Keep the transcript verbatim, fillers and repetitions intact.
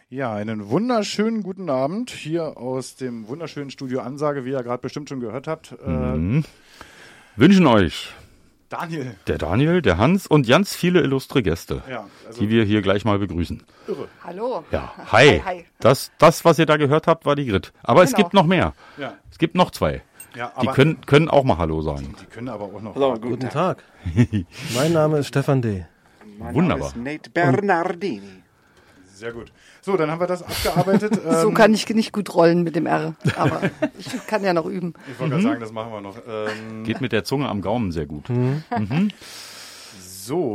Ja, einen wunderschönen guten Abend hier aus dem wunderschönen Studio Ansage, wie ihr gerade bestimmt schon gehört habt. Mhm. Äh, Wünschen euch Daniel. Der Daniel, der Hans und ganz viele illustre Gäste, ja, also die wir hier gleich mal begrüßen. Irre. Hallo. Ja, hi. Hi, hi. Das, das, was ihr da gehört habt, war die Grit. Aber es Genau. gibt noch mehr. Ja. Es gibt noch zwei. Ja, Die aber können, können auch mal Hallo sagen. die können aber auch noch. Hallo, Guten guten Tag. Mein Name ist Stefan D. Mein Wunderbar. Name ist Nate Bernardini. Sehr gut. So, dann haben wir das abgearbeitet. So Ähm, kann ich nicht gut rollen mit dem R, aber ich kann ja noch üben. Ich wollte gerade sagen, das machen wir noch. Ähm, Geht mit der Zunge am Gaumen sehr gut. so.